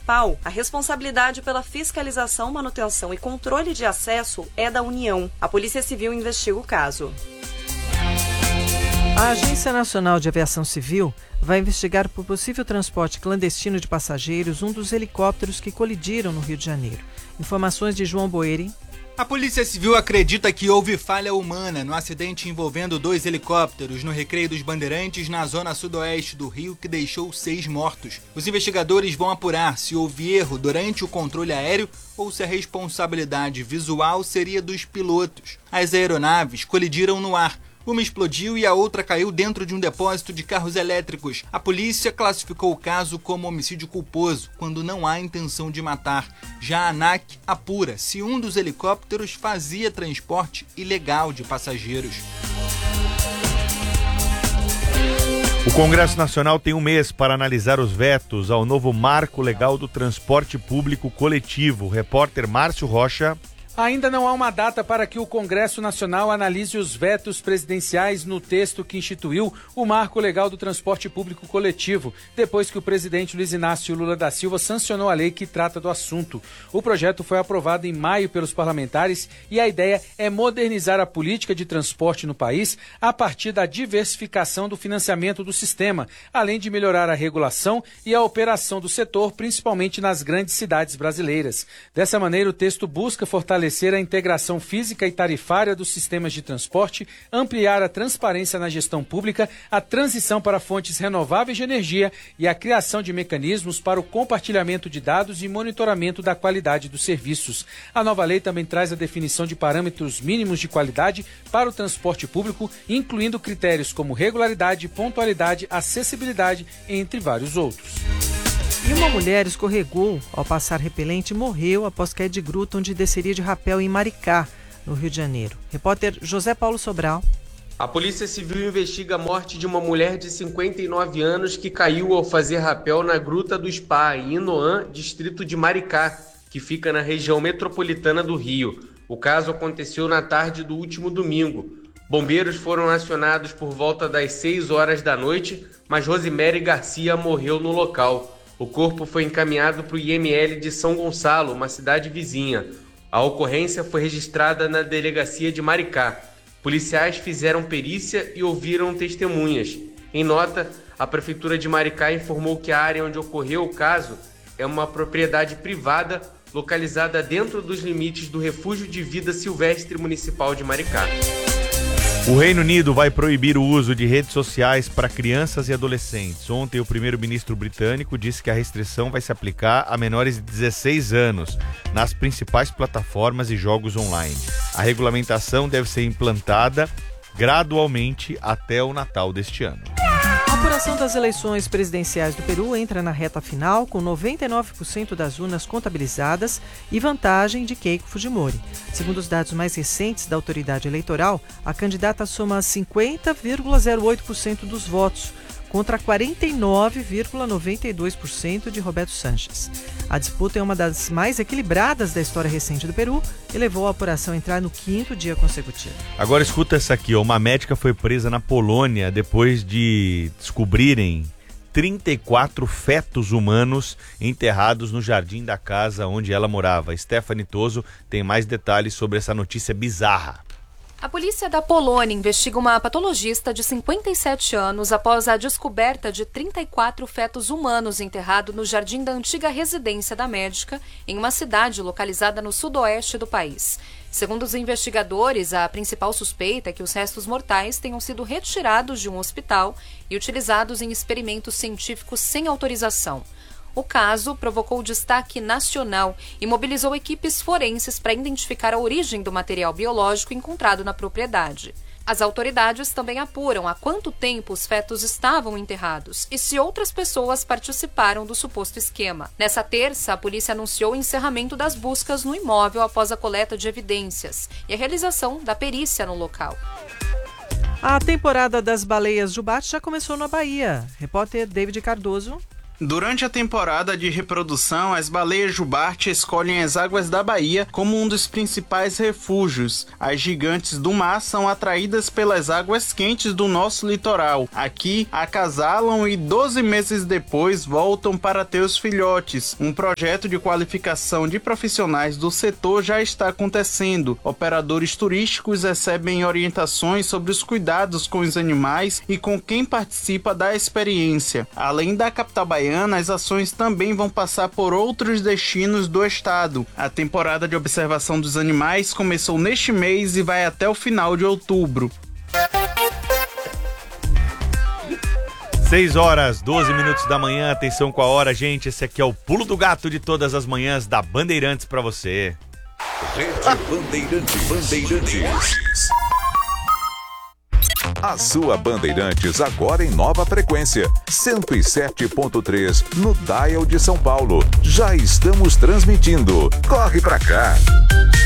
municipal, a responsabilidade pela fiscalização, manutenção e controle de acesso é da União. A Polícia Civil investiga o caso. A Agência Nacional de Aviação Civil vai investigar por possível transporte clandestino de passageiros um dos helicópteros que colidiram no Rio de Janeiro. Informações de João Boeri. A Polícia Civil acredita que houve falha humana no acidente envolvendo 2 helicópteros no Recreio dos Bandeirantes, na zona sudoeste do Rio, que deixou 6 mortos. Os investigadores vão apurar se houve erro durante o controle aéreo ou se a responsabilidade visual seria dos pilotos. As aeronaves colidiram no ar. Uma explodiu e a outra caiu dentro de um depósito de carros elétricos. A polícia classificou o caso como homicídio culposo, quando não há intenção de matar. Já a ANAC apura se um dos helicópteros fazia transporte ilegal de passageiros. O Congresso Nacional tem um mês para analisar os vetos ao novo marco legal do transporte público coletivo. O repórter Márcio Rocha. Ainda não há uma data para que o Congresso Nacional analise os vetos presidenciais no texto que instituiu o Marco Legal do Transporte Público Coletivo, depois que o presidente Luiz Inácio Lula da Silva sancionou a lei que trata do assunto. O projeto foi aprovado em maio pelos parlamentares e a ideia é modernizar a política de transporte no país a partir da diversificação do financiamento do sistema, além de melhorar a regulação e a operação do setor, principalmente nas grandes cidades brasileiras. Dessa maneira, o texto busca fortalecer a integração física e tarifária dos sistemas de transporte, ampliar a transparência na gestão pública, a transição para fontes renováveis de energia e a criação de mecanismos para o compartilhamento de dados e monitoramento da qualidade dos serviços. A nova lei também traz a definição de parâmetros mínimos de qualidade para o transporte público, incluindo critérios como regularidade, pontualidade, acessibilidade, entre vários outros. E uma mulher escorregou ao passar repelente e morreu após cair de gruta onde desceria de rapel em Maricá, no Rio de Janeiro. Repórter José Paulo Sobral. A Polícia Civil investiga a morte de uma mulher de 59 anos que caiu ao fazer rapel na Gruta do Spa, em Inoã, distrito de Maricá, que fica na região metropolitana do Rio. O caso aconteceu na tarde do último domingo. Bombeiros foram acionados por volta das 6 horas da noite, mas Rosemary Garcia morreu no local. O corpo foi encaminhado para o IML de São Gonçalo, uma cidade vizinha. A ocorrência foi registrada na delegacia de Maricá. Policiais fizeram perícia e ouviram testemunhas. Em nota, a Prefeitura de Maricá informou que a área onde ocorreu o caso é uma propriedade privada localizada dentro dos limites do Refúgio de Vida Silvestre Municipal de Maricá. O Reino Unido vai proibir o uso de redes sociais para crianças e adolescentes. Ontem, o primeiro-ministro britânico disse que a restrição vai se aplicar a menores de 16 anos nas principais plataformas e jogos online. A regulamentação deve ser implantada gradualmente até o Natal deste ano. A apuração das eleições presidenciais do Peru entra na reta final com 99% das urnas contabilizadas e vantagem de Keiko Fujimori. Segundo os dados mais recentes da autoridade eleitoral, a candidata soma 50,08% dos votos, contra 49,92% de Roberto Sanches. A disputa é uma das mais equilibradas da história recente do Peru e levou a apuração a entrar no 5º dia consecutivo. Agora escuta essa aqui, ó. Uma médica foi presa na Polônia depois de descobrirem 34 fetos humanos enterrados no jardim da casa onde ela morava. Stephanie Toso tem mais detalhes sobre essa notícia bizarra. A polícia da Polônia investiga uma patologista de 57 anos após a descoberta de 34 fetos humanos enterrados no jardim da antiga residência da médica, em uma cidade localizada no sudoeste do país. Segundo os investigadores, a principal suspeita é que os restos mortais tenham sido retirados de um hospital e utilizados em experimentos científicos sem autorização. O caso provocou destaque nacional e mobilizou equipes forenses para identificar a origem do material biológico encontrado na propriedade. As autoridades também apuram há quanto tempo os fetos estavam enterrados e se outras pessoas participaram do suposto esquema. Nessa terça, a polícia anunciou o encerramento das buscas no imóvel após a coleta de evidências e a realização da perícia no local. A temporada das baleias jubarte já começou na Bahia. Repórter David Cardoso. Durante a temporada de reprodução, as baleias jubarte escolhem as águas da Bahia como um dos principais refúgios. As gigantes do mar são atraídas pelas águas quentes do nosso litoral. Aqui, acasalam e 12 meses depois voltam para ter os filhotes. Um projeto de qualificação de profissionais do setor já está acontecendo. Operadores turísticos recebem orientações sobre os cuidados com os animais e com quem participa da experiência. Além da capital baiana, as ações também vão passar por outros destinos do estado. A temporada de observação dos animais começou neste mês e vai até o final de outubro. 6h12 da manhã, atenção com a hora, gente. Esse aqui é o Pulo do Gato de todas as manhãs da Bandeirantes pra você. Rede Bandeirantes. A sua Bandeirantes agora em nova frequência, 107.3 no dial de São Paulo. Já estamos transmitindo. Corre pra cá!